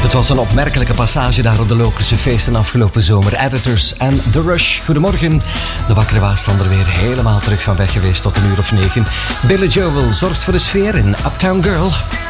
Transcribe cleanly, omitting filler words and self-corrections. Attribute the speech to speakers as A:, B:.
A: Het was een opmerkelijke passage daar op de Lokerse feesten afgelopen zomer. Editors en The Rush. Goedemorgen. De wakkere Waaslander weer helemaal terug van weg geweest tot 9:00. Billy Joel zorgt voor de sfeer in Uptown Girl.